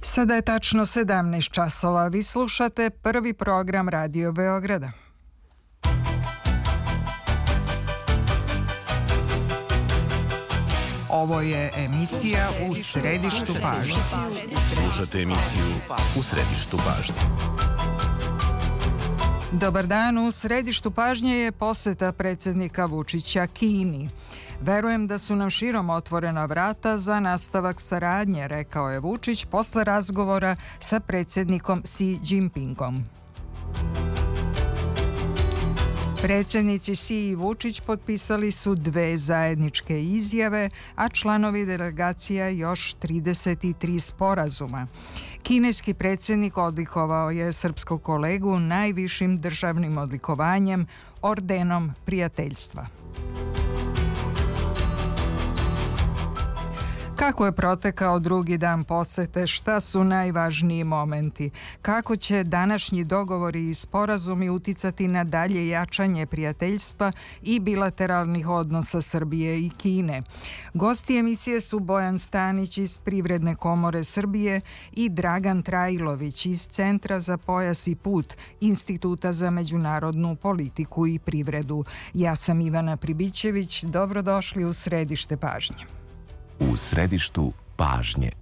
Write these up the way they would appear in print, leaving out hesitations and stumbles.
Sada je tačno 17 časova. Vi slušate prvi program Radio Beograda. Ovo je emisija U središtu pažnje. Slušate emisiju U središtu pažnje. Dobar dan, u središtu pažnje je poseta predsjednika Vučića Kini. Verujem da su nam širom otvorena vrata za nastavak saradnje, rekao je Vučić posle razgovora sa predsjednikom Xi Jinpingom. Predsjednici Xi i Vučić potpisali su 2 zajedničke izjave, a članovi delegacija još 33 sporazuma. Kineski predsjednik odlikovao je srpskog kolegu najvišim državnim odlikovanjem, Ordenom prijateljstva. Kako je protekao drugi dan posete, šta su najvažniji momenti, kako će današnji dogovori i sporazumi uticati na dalje jačanje prijateljstva i bilateralnih odnosa Srbije i Kine. Gosti emisije su Bojan Stanić iz Privredne komore Srbije i Dragan Trajlović iz Centra za pojas i put Instituta za međunarodnu politiku i privredu. Ja sam Ivana Pribićević, dobrodošli u središte pažnje. U središtu pažnje.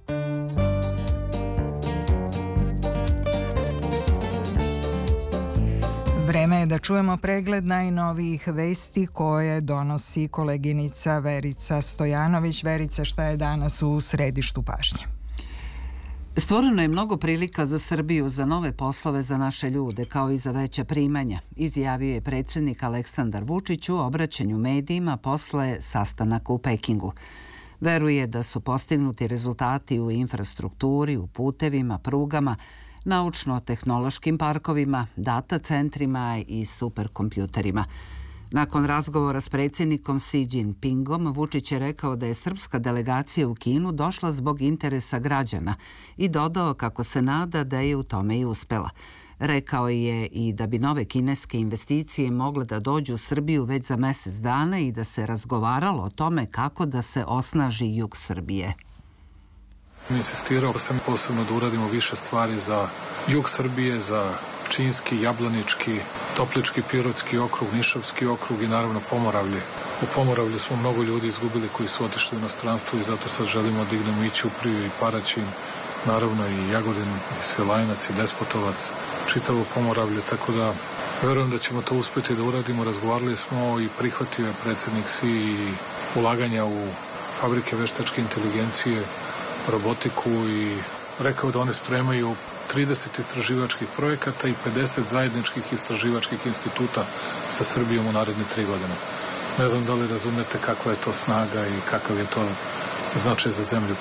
Vreme je da čujemo pregled najnovijih vesti koje donosi koleginica Verica Stojanović. Verica, šta je danas u središtu pažnje? Stvoreno je mnogo prilika za Srbiju, za nove poslove za naše ljude, kao i za veća primanja, izjavio je predsjednik Aleksandar Vučić u obraćanju medijima posle sastanaka u Pekingu. Veruje da su postignuti rezultati u infrastrukturi, u putevima, prugama, naučno-tehnološkim parkovima, data centrima i superkompjuterima. Nakon razgovora s predsjednikom Xi Jinpingom, Vučić je rekao da je srpska delegacija u Kinu došla zbog interesa građana i dodao kako se nada da je u tome i uspela. Rekao je i da bi nove kineske investicije mogle da dođu u Srbiju već za mjesec dana i da se razgovaralo o tome kako da se osnaži jug Srbije. Insistirao sam posebno da uradimo više stvari za jug Srbije, za Pčinjski, Jablanički, Toplički, Pirotski okrug, Nišavski okrug i naravno Pomoravlje. U Pomoravlju smo mnogo ljudi izgubili koji su otišli u inostranstvo i zato sad želimo dignemo i Ćupriju i Paraćin, naravno i Jagodin, i Svilajnac, i Despotovac, čitavo Pomoravlje, tako da verujem da ćemo to uspjeti da uradimo. Razgovarali smo i prihvatio je predsjednik Xi i ulaganja u fabrike veštačke inteligencije, robotiku i rekao da one spremaju 30 istraživačkih projekata i 50 zajedničkih istraživačkih instituta sa Srbijom u naredne 3 godine. Ne znam da li razumete kakva je to snaga i kakav je to značaj za zemlju.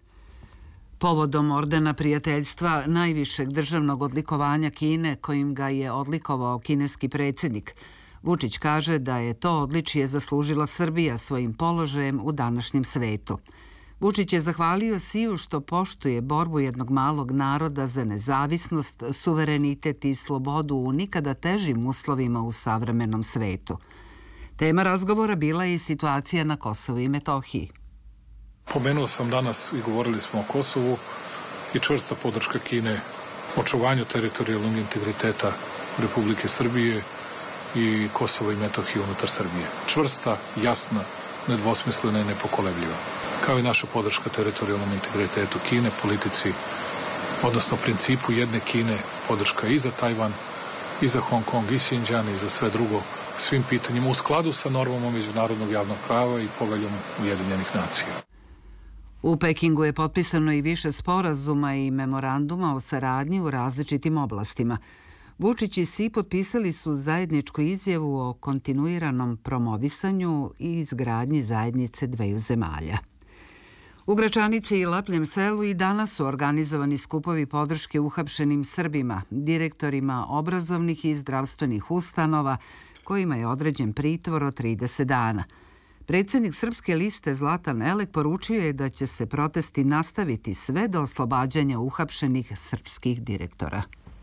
Povodom Ordena prijateljstva, najvišeg državnog odlikovanja Kine, kojim ga je odlikovao kineski predsjednik, Vučić kaže da je to odličje zaslužila Srbija svojim položajem u današnjem svetu. Vučić je zahvalio Xiju što poštuje borbu jednog malog naroda za nezavisnost, suverenitet i slobodu u nikada težim uslovima u savremenom svetu. Tema razgovora bila je i situacija na Kosovu i Metohiji. Pomenuo sam danas i govorili smo o Kosovu i čvrsta podrška Kine očuvanju teritorijalnog integriteta Republike Srbije i Kosova i Metohije unutar Srbije. Čvrsta, jasna, nedvosmislena i nepokolebljiva. Kao i naša podrška teritorijalnom integritetu Kine, politici, odnosno principu jedne Kine, podrška i za Tajvan, i za Hong Kong, i Xinjiang, i za sve drugo, svim pitanjima u skladu sa normama međunarodnog javnog prava i poveljom Ujedinjenih nacija. U Pekingu je potpisano i više sporazuma i memoranduma o saradnji u različitim oblastima. Vučić i Xi potpisali su zajedničku izjavu o kontinuiranom promovisanju i izgradnji zajednice dveju zemalja. U Gračanici i Lapljem selu i danas su organizovani skupovi podrške uhapšenim Srbima, direktorima obrazovnih i zdravstvenih ustanova, kojima je određen pritvor od 30 dana. Predsjednik Srpske liste Zlatan Elek poručio je da će se protesti nastaviti sve do oslobađanja uhapšenih srpskih direktora.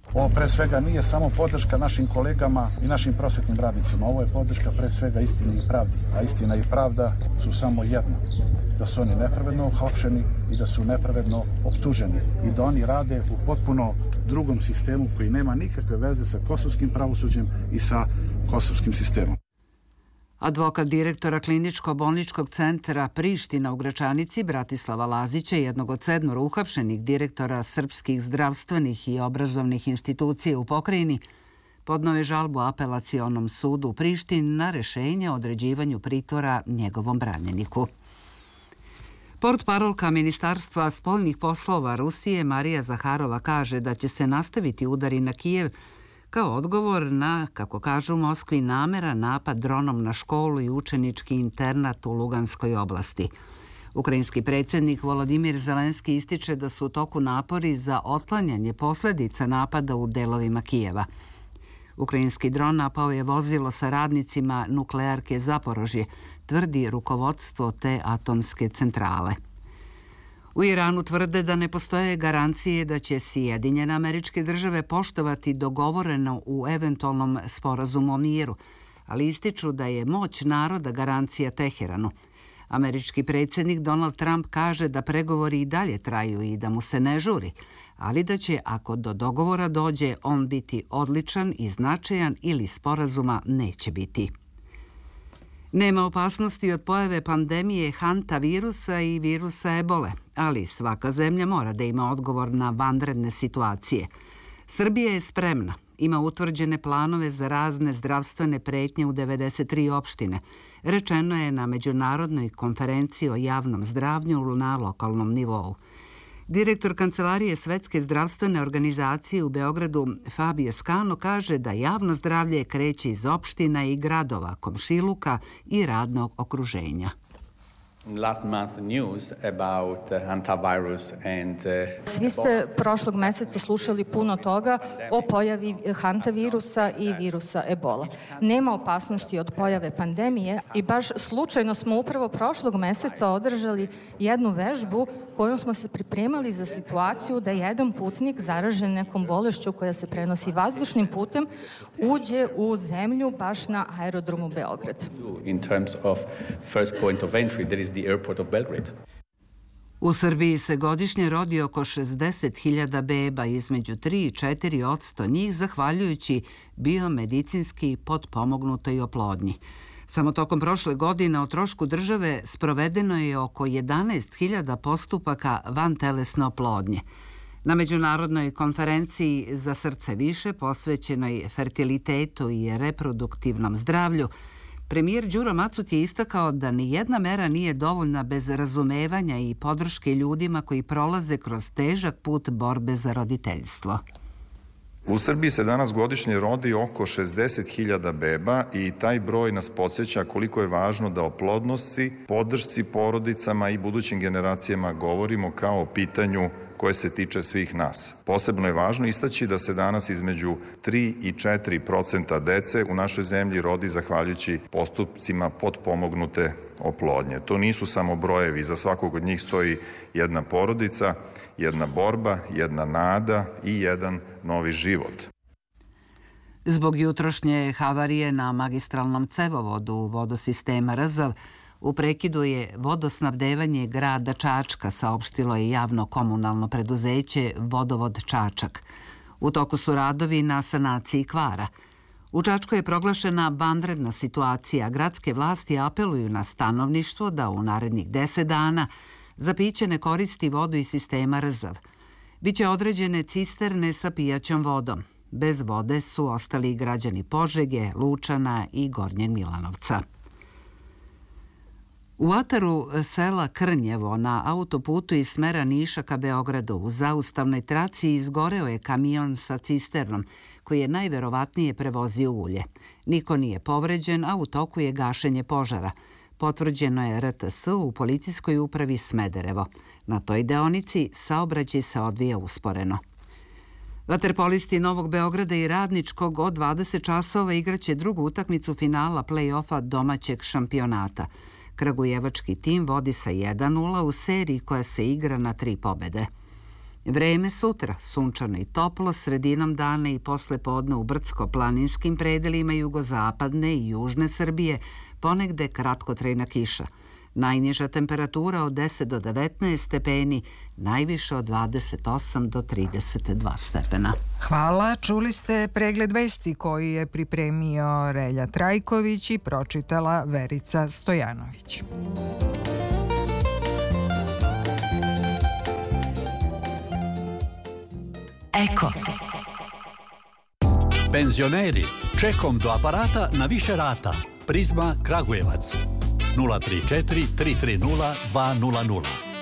Ovo pre svega nije samo podrška našim kolegama i našim prosvetnim radnicima. Ovo je podrška pre svega istini i pravdi. A istina i pravda su samo jedno. Da su oni nepravedno uhapšeni i da su nepravedno optuženi. I da oni rade u potpuno drugom sistemu koji nema nikakve veze sa kosovskim pravosuđem i sa kosovskim sistemom. Advokat direktora kliničko-bolničkog centra Priština u Gračanici, Bratislava Lazića, jednog od 7 uhapšenih direktora srpskih zdravstvenih i obrazovnih institucija u pokrajini, podneo je žalbu apelacionom sudu u Prištini na rešenje o određivanju pritvora njegovom branjeniku. Portparolka Ministarstva spoljnih poslova Rusije Marija Zaharova kaže da će se nastaviti udari na Kijev kao odgovor na, kako kažu u Moskvi, nameran napad dronom na školu i učenički internat u Luganskoj oblasti. Ukrajinski predsjednik Volodimir Zelenski ističe da su u toku napori za otklanjanje posljedica napada u delovima Kijeva. Ukrajinski dron napao je vozilo sa radnicima nuklearke Zaporožje, tvrdi rukovodstvo te atomske centrale. U Iranu tvrde da ne postoje garancije da će Sjedinjene Američke Države poštovati dogovoreno u eventualnom sporazumu o miru, ali ističu da je moć naroda garancija Teheranu. Američki predsjednik Donald Trump kaže da pregovori i dalje traju i da mu se ne žuri, ali da će, ako do dogovora dođe, on biti odličan i značajan ili sporazuma neće biti. Nema opasnosti od pojave pandemije hanta virusa i virusa ebole, ali svaka zemlja mora da ima odgovor na vanredne situacije. Srbija je spremna, ima utvrđene planove za razne zdravstvene pretnje u 93 opštine, rečeno je na Međunarodnoj konferenciji o javnom zdravlju na lokalnom nivou. Direktor Kancelarije Svetske zdravstvene organizacije u Beogradu Fabio Scano kaže da javno zdravlje kreće iz opština i gradova, komšiluka i radnog okruženja. Svi ste prošlog meseca slušali puno toga o pojavi hanta virusa i virusa ebola. Nema opasnosti od pojave pandemije i baš slučajno smo upravo prošlog meseca održali jednu vežbu kojom smo se pripremali za situaciju da jedan putnik zaražen nekom bolešću koja se prenosi vazdušnim putem uđe u zemlju baš na aerodromu Beograd. U Srbiji se godišnje rodi oko 60.000 beba, između 3 i 4% njih zahvaljujući biomedicinski potpomognutoj oplodnji. Samo tokom prošle godine o trošku države sprovedeno je oko 11.000 postupaka vantelesne oplodnje. Na Međunarodnoj konferenciji za srce više posvećenoj fertilitetu i reproduktivnom zdravlju, premijer Đuro Macut je istakao da nijedna mera nije dovoljna bez razumevanja i podrške ljudima koji prolaze kroz težak put borbe za roditeljstvo. U Srbiji se danas godišnje rodi oko 60.000 beba i taj broj nas podsjeća koliko je važno da o plodnosti, podršci porodicama i budućim generacijama govorimo kao o pitanju koje se tiče svih nas. Posebno je važno istaći da se danas između 3 i 4% dece u našoj zemlji rodi zahvaljujući postupcima potpomognute oplodnje. To nisu samo brojevi, za svakog od njih stoji jedna porodica, jedna borba, jedna nada i jedan novi život. Zbog jutrošnje havarije na magistralnom cevovodu vodosistema Rzav, u prekidu je vodosnabdevanje grada Čačka, saopštilo je javno komunalno preduzeće Vodovod Čačak. U toku su radovi na sanaciji kvara. U Čačku je proglašena vanredna situacija. Gradske vlasti apeluju na stanovništvo da u narednih 10 dana za piće ne koristi vodu iz sistema Rzav. Biće određene cisterne sa pijaćom vodom. Bez vode su ostali građani Požege, Lučana i Gornjeg Milanovca. U ataru sela Krnjevo na autoputu iz smera Niša ka Beogradu u zaustavnoj traci izgoreo je kamion sa cisternom koji je najverovatnije prevozio ulje. Niko nije povređen, a u toku je gašenje požara. Potvrđeno je RTS u policijskoj upravi Smederevo. Na toj deonici saobraćaj se odvija usporeno. Vaterpolisti Novog Beograda i Radničkog od 20 časova igraće drugu utakmicu finala play-offa domaćeg šampionata. Kragujevački tim vodi sa 1-0 u seriji koja se igra na 3 pobede. Vreme sutra, sunčano i toplo, sredinom dana i posle podne u brdsko-planinskim predelima jugozapadne i južne Srbije, ponegde kratkotrajna kiša. Najniža temperatura od 10 do 19 stepeni, najviše od 28 do 32 stepena. Hvala. Čuli ste pregled vesti koji je pripremio Relja Trajković i pročitala Verica Stojanović. Eko. Penzioneri, čekom do aparata na više rata. Prizma Kragujevac. 034 330 200.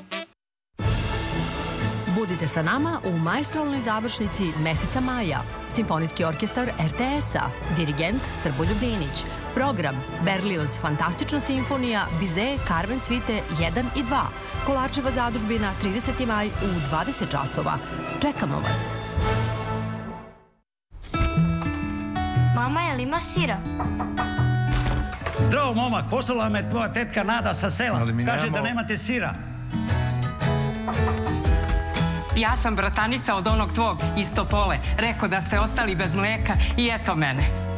Budite sa nama u maestralnoj završnici meseca maja. Simfonijski orkestar RTS-a, dirigent Srboljub Dinić. Program Berlioz Fantastična simfonija, Bizet, Carmen Svite 1 i 2. Kolarčeva zadužbina 30. maj u 20 časova. Čekamo vas. Mama, je li ima sira? Zdravo, momak, poslala me tvoja tetka Nada sa sela. Kaže da nemate sira. Ja sam bratanica od onog tvog iz Topole. Rekao da ste ostali bez mleka i eto mene.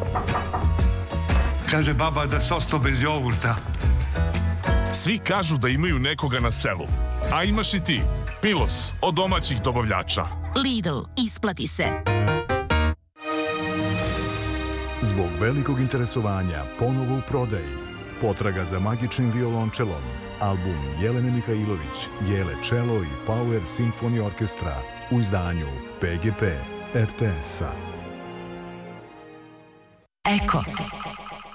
Kaže baba da se ostao bez jogurta. Svi kažu da imaju nekoga na selu. A imaš i ti. Pilos od domaćih dobavljača. Lidl, isplati se. Zbog velikog interesovanja ponovo u prodaji Potraga za magičnim violončelom, album Jelene Mihajlović, Jele Čelo i Power Symphony Orkestra u izdanju PGP RTS-a. Eko.